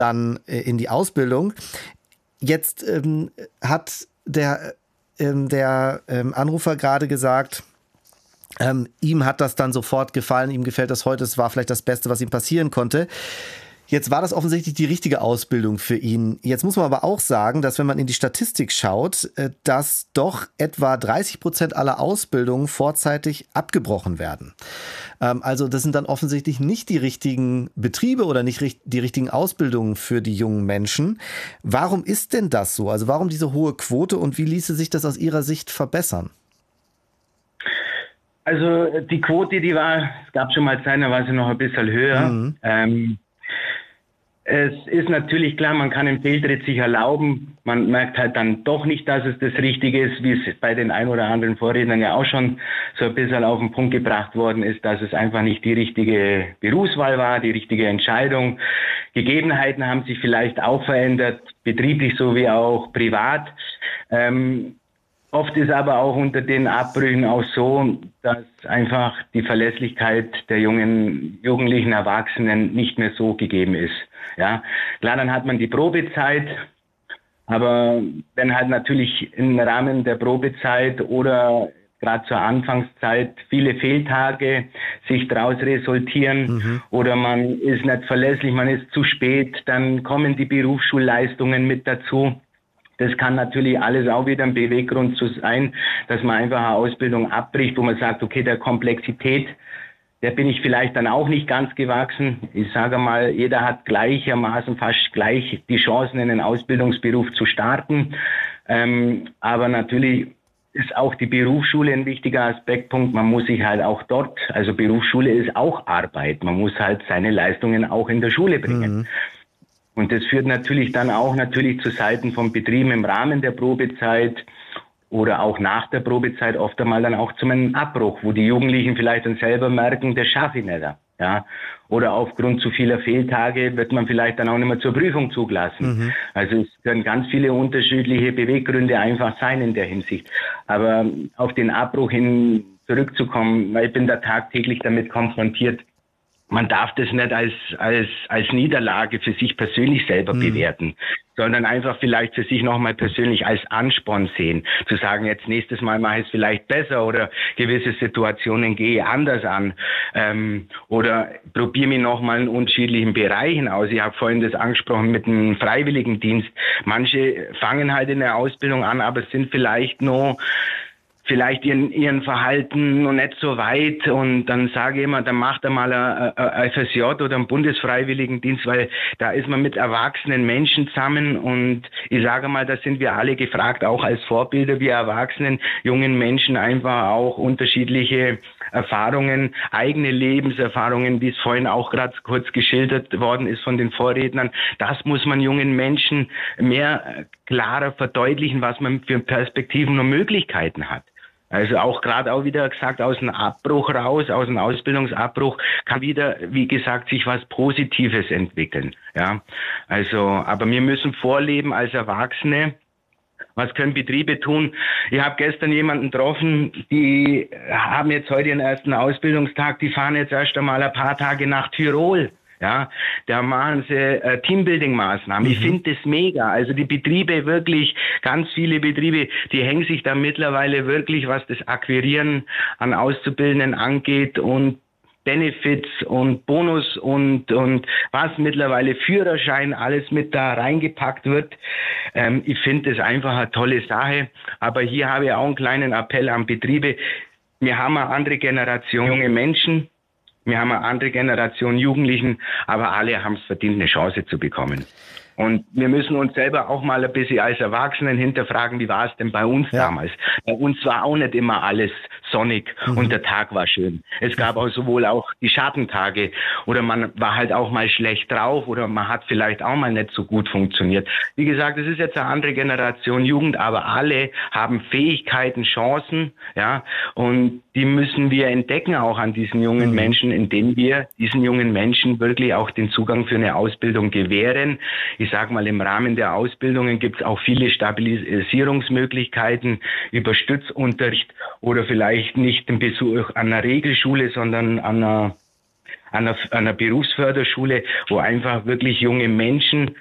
dann in die Ausbildung. Jetzt hat der Anrufer gerade gesagt, ihm hat das dann sofort gefallen, ihm gefällt das heute, es war vielleicht das Beste, was ihm passieren konnte. Jetzt war das offensichtlich die richtige Ausbildung für ihn. Jetzt muss man aber auch sagen, dass wenn man in die Statistik schaut, dass doch etwa 30% aller Ausbildungen vorzeitig abgebrochen werden. Also das sind dann offensichtlich nicht die richtigen Betriebe oder nicht die richtigen Ausbildungen für die jungen Menschen. Warum ist denn das so? Also warum diese hohe Quote und wie ließe sich das aus Ihrer Sicht verbessern? Also die Quote, es gab schon mal Zeiten, da war sie noch ein bisschen höher. Es ist natürlich klar, man kann einen Fehltritt sich erlauben. Man merkt halt dann doch nicht, dass es das Richtige ist, wie es bei den ein oder anderen Vorrednern ja auch schon so ein bisschen auf den Punkt gebracht worden ist, dass es einfach nicht die richtige Berufswahl war, die richtige Entscheidung. Gegebenheiten haben sich vielleicht auch verändert, betrieblich sowie auch privat. Oft ist aber auch unter den Abbrüchen auch so, dass einfach die Verlässlichkeit der jugendlichen Erwachsenen nicht mehr so gegeben ist. Ja, klar, dann hat man die Probezeit, aber wenn halt natürlich im Rahmen der Probezeit oder gerade zur Anfangszeit viele Fehltage sich daraus resultieren oder man ist nicht verlässlich, man ist zu spät, dann kommen die Berufsschulleistungen mit dazu. Das kann natürlich alles auch wieder ein Beweggrund zu sein, dass man einfach eine Ausbildung abbricht, wo man sagt, okay, der Komplexität, der bin ich vielleicht dann auch nicht ganz gewachsen. Ich sage mal, jeder hat gleichermaßen fast gleich die Chancen, in einen Ausbildungsberuf zu starten. Aber natürlich ist auch die Berufsschule ein wichtiger Aspektpunkt. Man muss sich halt auch dort, also Berufsschule ist auch Arbeit. Man muss halt seine Leistungen auch in der Schule bringen. Und das führt natürlich dann auch zu Seiten von Betrieben im Rahmen der Probezeit oder auch nach der Probezeit oft einmal dann auch zum einem Abbruch, wo die Jugendlichen vielleicht dann selber merken, das schaffe ich nicht. Ja? Oder aufgrund zu vieler Fehltage wird man vielleicht dann auch nicht mehr zur Prüfung zugelassen. Also es können ganz viele unterschiedliche Beweggründe einfach sein in der Hinsicht. Aber auf den Abbruch hin zurückzukommen, weil ich bin da tagtäglich damit konfrontiert, man darf das nicht als Niederlage für sich persönlich selber bewerten, sondern einfach vielleicht für sich nochmal persönlich als Ansporn sehen. Zu sagen, jetzt nächstes Mal mache ich es vielleicht besser oder gewisse Situationen gehe anders an. Oder probiere mich nochmal in unterschiedlichen Bereichen aus. Ich habe vorhin das angesprochen mit dem Freiwilligendienst. Manche fangen halt in der Ausbildung an, aber sind vielleicht ihren Verhalten noch nicht so weit und dann sage ich immer, dann macht er mal ein FSJ oder einen Bundesfreiwilligendienst, weil da ist man mit erwachsenen Menschen zusammen und ich sage mal, da sind wir alle gefragt, auch als Vorbilder, wir erwachsenen, jungen Menschen einfach auch unterschiedliche Erfahrungen, eigene Lebenserfahrungen, wie es vorhin auch gerade kurz geschildert worden ist von den Vorrednern, das muss man jungen Menschen mehr klarer verdeutlichen, was man für Perspektiven und Möglichkeiten hat. Also auch wieder gesagt, aus dem Abbruch raus, aus dem Ausbildungsabbruch kann wieder, wie gesagt, sich was Positives entwickeln. Ja, also, aber wir müssen vorleben als Erwachsene. Was können Betriebe tun? Ich habe gestern jemanden getroffen, die haben jetzt heute ihren ersten Ausbildungstag, die fahren jetzt erst einmal ein paar Tage nach Tirol. Ja, da machen sie Teambuilding-Maßnahmen. Ich finde das mega. Also die Betriebe wirklich, ganz viele Betriebe, die hängen sich da mittlerweile wirklich, was das Akquirieren an Auszubildenden angeht und Benefits und Bonus und was mittlerweile Führerschein alles mit da reingepackt wird. Ich finde das einfach eine tolle Sache. Aber hier habe ich auch einen kleinen Appell an Betriebe. Wir haben eine andere Generation junge Menschen. Wir haben eine andere Generation Jugendlichen, aber alle haben es verdient, eine Chance zu bekommen. Und wir müssen uns selber auch mal ein bisschen als Erwachsenen hinterfragen, wie war es denn bei uns damals? Bei uns war auch nicht immer alles sonnig und der Tag war schön. Es gab auch sowohl auch die Schattentage oder man war halt auch mal schlecht drauf oder man hat vielleicht auch mal nicht so gut funktioniert. Wie gesagt, es ist jetzt eine andere Generation Jugend, aber alle haben Fähigkeiten, Chancen, ja, und die müssen wir entdecken auch an diesen jungen Menschen, indem wir diesen jungen Menschen wirklich auch den Zugang für eine Ausbildung gewähren. Ich sage mal, im Rahmen der Ausbildungen gibt es auch viele Stabilisierungsmöglichkeiten über Stützunterricht oder vielleicht nicht den Besuch an einer Regelschule, sondern an an einer Berufsförderschule, wo einfach wirklich junge Menschen